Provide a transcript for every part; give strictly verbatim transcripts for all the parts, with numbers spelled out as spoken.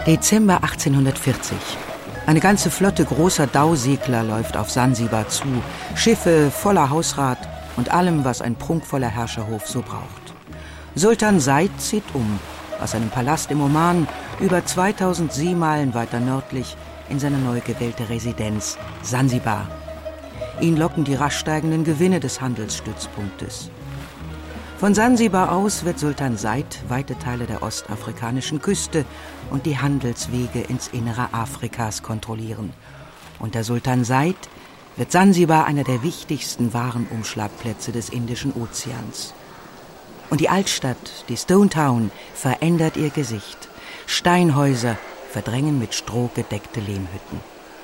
Dezember achtzehnhundertvierzig. Eine ganze Flotte großer Dausegler läuft auf Sansibar zu. Schiffe voller Hausrat und allem, was ein prunkvoller Herrscherhof so braucht. Sultan Said zieht um, aus seinem Palast im Oman, über zweitausend Seemeilen weiter nördlich, in seine neu gewählte Residenz Sansibar. Ihn locken die rasch steigenden Gewinne des Handelsstützpunktes. Von Sansibar aus wird Sultan Said weite Teile der ostafrikanischen Küste und die Handelswege ins Innere Afrikas kontrollieren. Unter Sultan Said wird Sansibar einer der wichtigsten Warenumschlagplätze des Indischen Ozeans. Und die Altstadt, die Stone Town, verändert ihr Gesicht. Steinhäuser verdrängen mit Stroh gedeckte Lehmhütten.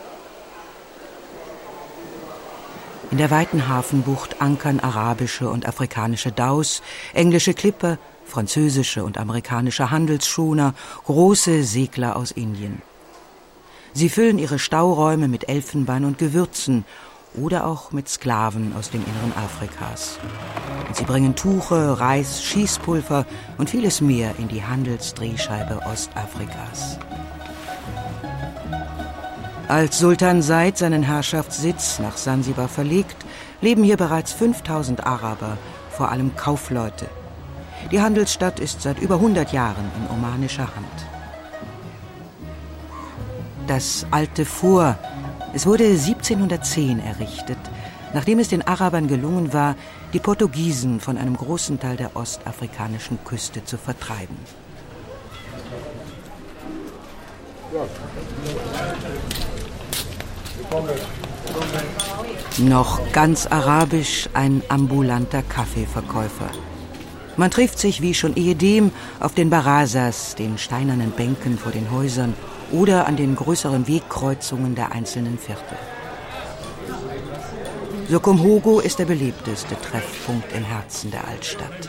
In der weiten Hafenbucht ankern arabische und afrikanische Daus, englische Klipper, französische und amerikanische Handelsschoner, große Segler aus Indien. Sie füllen ihre Stauräume mit Elfenbein und Gewürzen oder auch mit Sklaven aus dem Inneren Afrikas. Und sie bringen Tuche, Reis, Schießpulver und vieles mehr in die Handelsdrehscheibe Ostafrikas. Als Sultan Said seinen Herrschaftssitz nach Sansibar verlegt, leben hier bereits fünftausend Araber, vor allem Kaufleute. Die Handelsstadt ist seit über hundert Jahren in omanischer Hand. Das alte Fort, es wurde siebzehnhundertzehn errichtet, nachdem es den Arabern gelungen war, die Portugiesen von einem großen Teil der ostafrikanischen Küste zu vertreiben. Noch ganz arabisch ein ambulanter Kaffeeverkäufer. Man trifft sich wie schon ehedem auf den Barazas, den steinernen Bänken vor den Häusern oder an den größeren Wegkreuzungen der einzelnen Viertel. Sokomhogo ist der belebteste Treffpunkt im Herzen der Altstadt.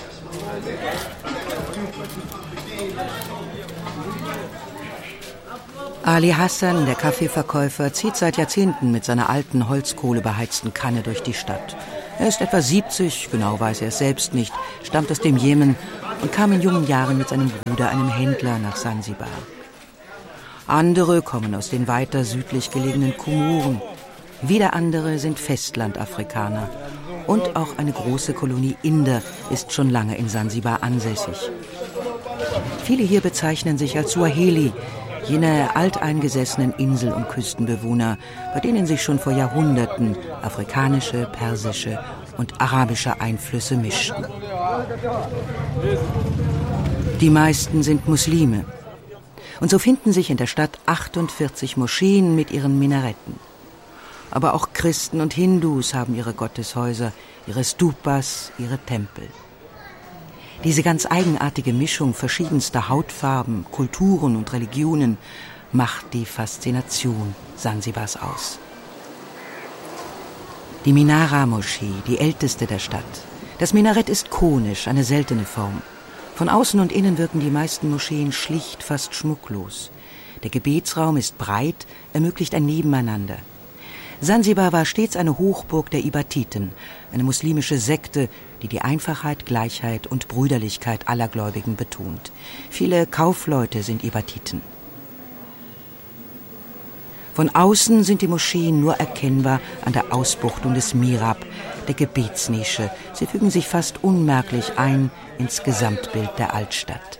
Ali Hassan, der Kaffeeverkäufer, zieht seit Jahrzehnten mit seiner alten holzkohlebeheizten Kanne durch die Stadt. Er ist etwa siebzig, genau weiß er es selbst nicht, stammt aus dem Jemen und kam in jungen Jahren mit seinem Bruder, einem Händler, nach Sansibar. Andere kommen aus den weiter südlich gelegenen Komoren. Wieder andere sind Festlandafrikaner. Und auch eine große Kolonie Inder ist schon lange in Sansibar ansässig. Viele hier bezeichnen sich als Swahili, jene alteingesessenen Insel- und Küstenbewohner, bei denen sich schon vor Jahrhunderten afrikanische, persische und arabische Einflüsse mischten. Die meisten sind Muslime. Und so finden sich in der Stadt achtundvierzig Moscheen mit ihren Minaretten. Aber auch Christen und Hindus haben ihre Gotteshäuser, ihre Stupas, ihre Tempel. Diese ganz eigenartige Mischung verschiedenster Hautfarben, Kulturen und Religionen macht die Faszination Sansibars aus. Die Minara-Moschee, die älteste der Stadt. Das Minarett ist konisch, eine seltene Form. Von außen und innen wirken die meisten Moscheen schlicht, fast schmucklos. Der Gebetsraum ist breit, ermöglicht ein Nebeneinander. Sansibar war stets eine Hochburg der Ibatiten, eine muslimische Sekte, die die Einfachheit, Gleichheit und Brüderlichkeit aller Gläubigen betont. Viele Kaufleute sind Ibatiten. Von außen sind die Moscheen nur erkennbar an der Ausbuchtung des Mihrab, der Gebetsnische. Sie fügen sich fast unmerklich ein ins Gesamtbild der Altstadt.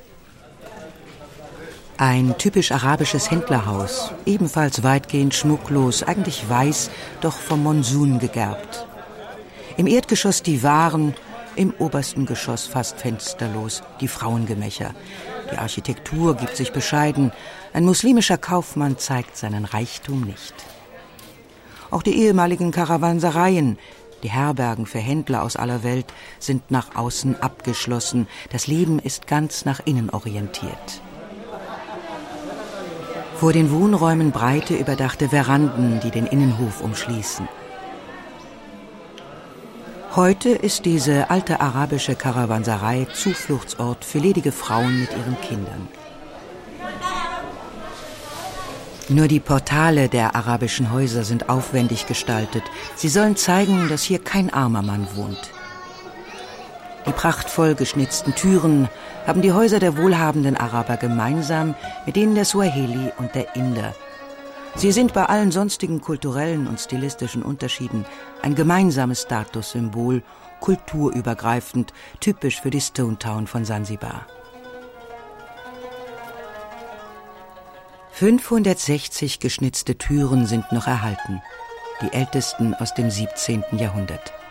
Ein typisch arabisches Händlerhaus, ebenfalls weitgehend schmucklos, eigentlich weiß, doch vom Monsun gegerbt. Im Erdgeschoss die Waren, im obersten Geschoss fast fensterlos die Frauengemächer. Die Architektur gibt sich bescheiden. Ein muslimischer Kaufmann zeigt seinen Reichtum nicht. Auch die ehemaligen Karawansereien, die Herbergen für Händler aus aller Welt, sind nach außen abgeschlossen. Das Leben ist ganz nach innen orientiert. Vor den Wohnräumen breite, überdachte Veranden, die den Innenhof umschließen. Heute ist diese alte arabische Karawanserei Zufluchtsort für ledige Frauen mit ihren Kindern. Nur die Portale der arabischen Häuser sind aufwendig gestaltet. Sie sollen zeigen, dass hier kein armer Mann wohnt. Die prachtvoll geschnitzten Türen haben die Häuser der wohlhabenden Araber gemeinsam mit denen der Swahili und der Inder. Sie sind bei allen sonstigen kulturellen und stilistischen Unterschieden ein gemeinsames Statussymbol, kulturübergreifend, typisch für die Stone Town von Sansibar. fünfhundertsechzig geschnitzte Türen sind noch erhalten, die ältesten aus dem siebzehnten Jahrhundert.